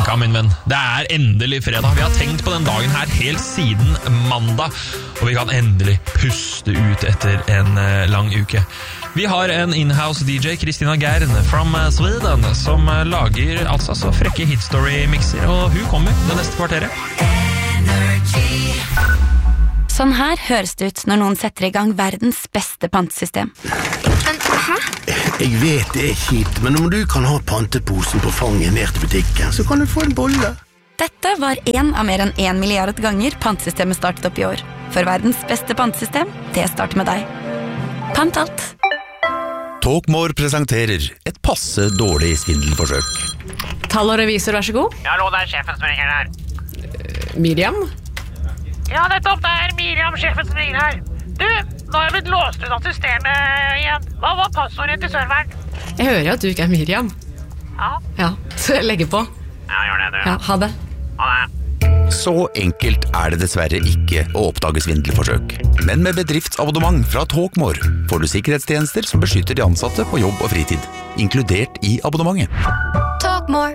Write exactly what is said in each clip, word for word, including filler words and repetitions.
Ja, min venn, det er endelig fredag. Vi har tenkt på den dagen her helt siden mandag, og vi kan endelig puste ut etter en uh, lang uke. Vi har en in-house D J, Kristina Gern from Sweden, som uh, lager altså så frekke hitstory-mixer, og hun kommer det neste kvarteret. Sånn her høres det ut når noen setter i gang verdens beste pantesystem. Hæ? Jeg vet det er kjipt, men om du kan ha panteposen på fanget ned til butikken, så kan du få en bolle. Dette var en av mer enn en milliard ganger pantesystemet startet opp i år. For verdens beste pantesystem, det starter med deg. Pant alt. Talkmore presenterer et passe dårlig svindelforsøk. Tall og revisor, vær så god. Ja, hallo, det er sjefen som ringer her. Uh, Miriam? Ja, nettopp, det er Miriam, sjefen som ringer her. Du, nå har jeg blitt låst ut av systemet igjen. Hva var passordet til serveren? Jeg hører jo at du ikke er Miriam. Ja. Ja, så jeg legger på. Ja, gjør det, du. Ja, ha det. Ha det. Så enkelt er det dessverre ikke å oppdage svindelforsøk. Men med bedriftsabonnement fra Talkmore får du sikkerhetstjenester som beskytter de ansatte på jobb og fritid, inkludert i abonnementet. Talkmore.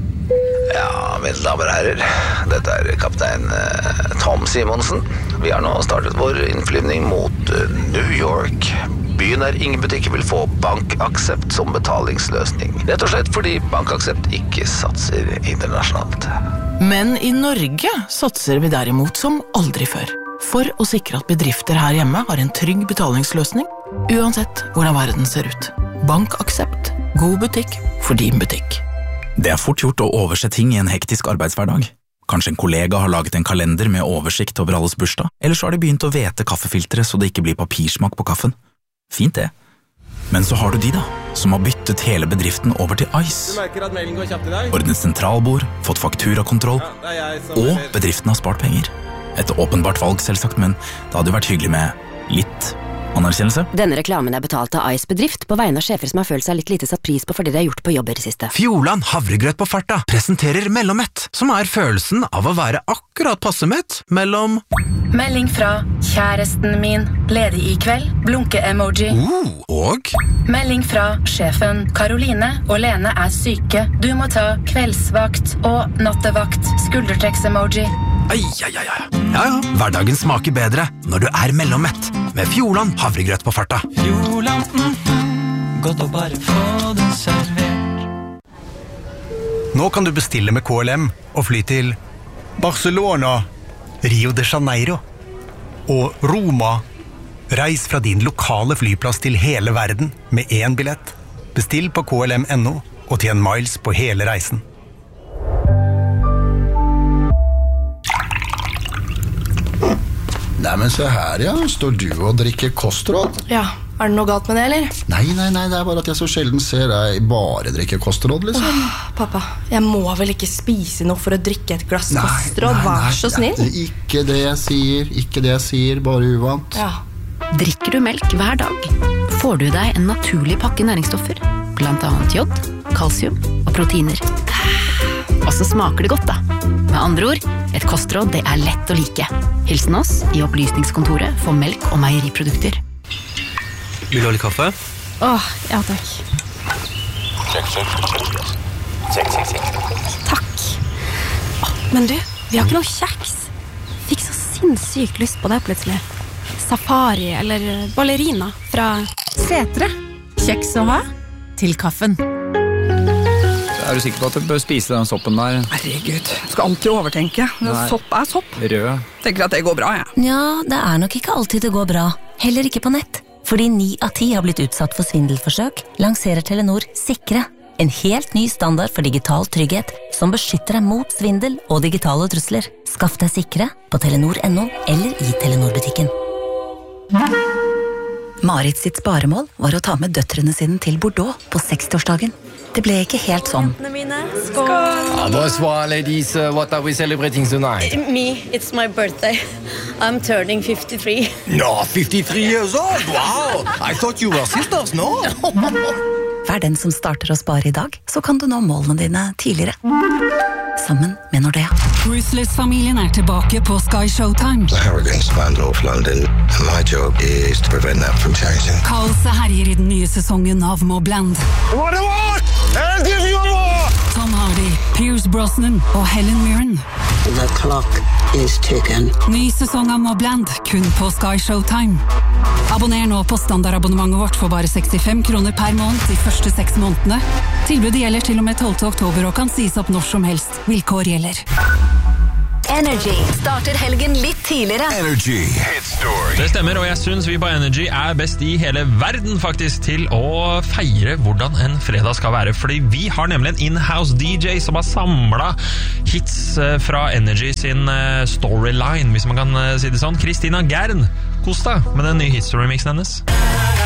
Ja, mine damer og herrer, dette er kaptein eh, Tom Simonsen. Vi har nå startet vår innflyvning mot eh, New York. Byen der ingen butikker vil få BankAxept som betalingsløsning. Rett og slett fordi BankAxept ikke satser internasjonalt. Men i Norge satser vi derimot som aldri før. For å sikre at bedrifter her hjemme har en trygg betalingsløsning, uansett hvordan verden ser ut. BankAxept. God butikk for din butikk. Det er fort gjort å overse ting i en hektisk arbeidshverdag. Kanskje en kollega har laget en kalender med oversikt over alles bursdag, eller så har de begynt å vete kaffefilteret så det ikke blir papirsmak på kaffen. Fint det. Men så har du de da, som har byttet hele bedriften over til Ice. Du merker at mailen går kjapt i dag? Ordnet sentralbord, fått fakturakontroll, ja, og bedriften har spart penger. Et åpenbart valg selvsagt, men det hadde jo vært hyggelig med litt anerkjennelse. Denne reklamen er betalt av Ice Bedrift på vegne av sjefer som har følt seg litt lite satt pris på for det de har gjort på jobb i det siste. Fjordland havregrøt på farta presenterer Mellommett, som er følelsen av å være akkurat passe mett mellom... Melding fra kjæresten min, ledig i kveld, blunke-emoji. Uh, og? Melding fra sjefen, Karoline og Lene er syke. Du må ta kveldsvakt og nattevakt, skuldertrekks-emoji. Ai, ai, ai, ai. Ja, ja, hverdagen smaker bedre når du er mellommett, med Fjordland havregrøt på farta. Fjordland, mm, godt å bare få det servert. Nå kan du bestille med K L M og fly til Barcelona, Rio de Janeiro og Roma. Reis fra din lokale flyplass til hele verden med én billett. Bestill på K L M punktum no og tjen miles på hele reisen. Nei, men se her, ja. Står du og drikker kostråd? Ja, er det noe galt med det, eller? Nei, nei, nei, det er bare at jeg så sjelden ser deg bare drikke kostråd, liksom. Åh, pappa, jeg må vel ikke spise noe for å drikke et glass nei, kostråd, nei, vær så snill. Nei, ikke det jeg sier, ikke det jeg sier, bare uvant. Ja. Drikker du melk hver dag, får du deg en naturlig pakke næringsstoffer, blant annet jod, kalsium og proteiner. Og så smaker det godt da. Med andre ord, et kostråd det er lett å like. Hilsen oss i opplysningskontoret for melk og meieriprodukter. Vil du ha litt kaffe? Åh, ja takk. Check, check. Check, check, check. Takk. Åh, men du, vi har ikke noe kjeks. Fikk så sinnssykt lyst på det plutselig. Safari eller ballerina fra Setre. Kjeks å ha til kaffen. Er du sikker på at du bør spise den soppen der? Herregud, skal alltid overtenke. Sopp er sopp. Rød. Tenker at det går bra, ja. Ja, det er nok ikke alltid det går bra. Heller ikke på nett. Fordi ni av ti har blitt utsatt for svindelforsøk, lanserer Telenor Sikre. En helt ny standard for digital trygghet, som beskytter deg mot svindel og digitale trusler. Skaff deg Sikre på telenor punktum no eller i Telenor-butikken. Marit sitt sparemål var å ta med døtrene sine til Bordeaux på sekstiårsdagen. Det ble ikke helt sånn. Skål! Ah, bonsoir, ladies. Uh, what are we celebrating tonight? Me, it's my birthday. I'm turning fifty-three. No, fifty-three years old? Wow! I thought you were sisters, no? Vær den som starter å spare i dag, så kan du nå målene dine tidligere. Sammen med Nordea. Ruthless-familien er tilbake på Sky Showtime. The Harrigan spanned off London, and my job is to prevent that from changing. Kaoset herjer i den nye sesongen av Mobland. What do I want? I'll give you more! Tom Hardy, Pierce Brosnan og Helen Mirren. The clock is ticking. Ny sesong av Mobland, kun på Sky Showtime. Abonner nå på standardabonnementet vårt for bare sekstifem kroner per måned de første seks månedene. Tilbudet gjelder til og med tolvte oktober og kan sies opp når som helst. Vilkår gjelder. Energy starter helgen litt tidligere. Energy. Det stemmer, og jeg synes vi på Energy er best i hele verden faktisk til å feire hvordan en fredag skal være. Fordi vi har nemlig en in-house D J som har samlet hits fra Energy sin storyline, hvis man kan si det sånn. Christina Gern, kos deg med den nye hits-remixen hennes.